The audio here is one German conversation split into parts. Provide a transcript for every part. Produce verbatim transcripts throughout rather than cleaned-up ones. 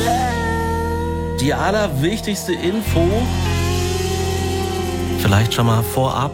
Die allerwichtigste Info, vielleicht schon mal vorab.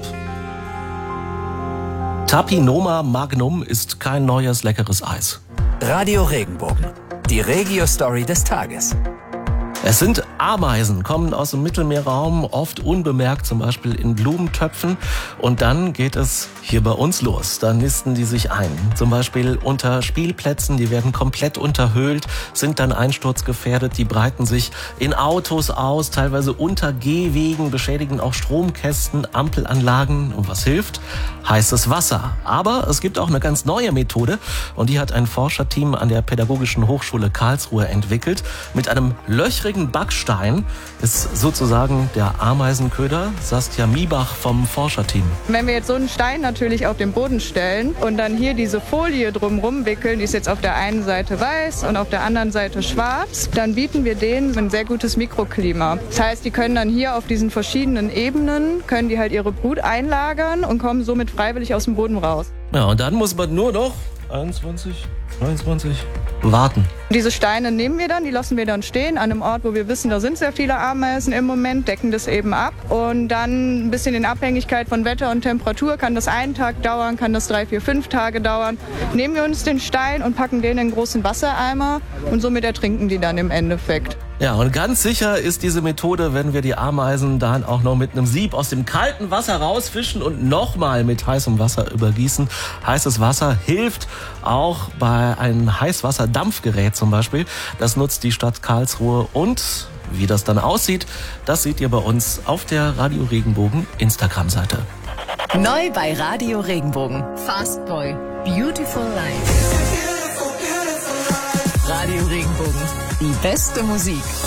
Tapinoma Magnum ist kein neues leckeres Eis. Radio Regenbogen, die Regio-Story des Tages. Es sind Ameisen, kommen aus dem Mittelmeerraum, oft unbemerkt, zum Beispiel in Blumentöpfen. Und dann geht es hier bei uns los. Da nisten die sich ein. Zum Beispiel unter Spielplätzen, die werden komplett unterhöhlt, sind dann einsturzgefährdet. Die breiten sich in Autos aus, teilweise unter Gehwegen, beschädigen auch Stromkästen, Ampelanlagen. Und was hilft? Heißes Wasser. Aber es gibt auch eine ganz neue Methode. Und die hat ein Forscherteam an der Pädagogischen Hochschule Karlsruhe entwickelt. Mit einem löchrigen Backstein ist sozusagen der Ameisenköder. Saskia Miebach vom Forscherteam. Wenn wir jetzt so einen Stein natürlich auf den Boden stellen und dann hier diese Folie drumherum wickeln, die ist jetzt auf der einen Seite weiß und auf der anderen Seite schwarz, dann bieten wir denen ein sehr gutes Mikroklima. Das heißt, die können dann hier auf diesen verschiedenen Ebenen, können die halt ihre Brut einlagern und kommen somit freiwillig aus dem Boden raus. Ja, und dann muss man nur noch einundzwanzig, neunundzwanzig warten. Diese Steine nehmen wir dann, die lassen wir dann stehen an einem Ort, wo wir wissen, da sind sehr viele Ameisen im Moment, decken das eben ab. Und dann ein bisschen in Abhängigkeit von Wetter und Temperatur kann das einen Tag dauern, kann das drei, vier, fünf Tage dauern. Nehmen wir uns den Stein und packen den in einen großen Wassereimer und somit ertrinken die dann im Endeffekt. Ja, und ganz sicher ist diese Methode, wenn wir die Ameisen dann auch noch mit einem Sieb aus dem kalten Wasser rausfischen und nochmal mit heißem Wasser übergießen. Heißes Wasser hilft auch bei einem Heißwasserdampfgerät zum Beispiel. Das nutzt die Stadt Karlsruhe und wie das dann aussieht, das seht ihr bei uns auf der Radio Regenbogen Instagram-Seite. Neu bei Radio Regenbogen. Fast Boy. Beautiful Life. Radio Regenbogen. Die beste Musik.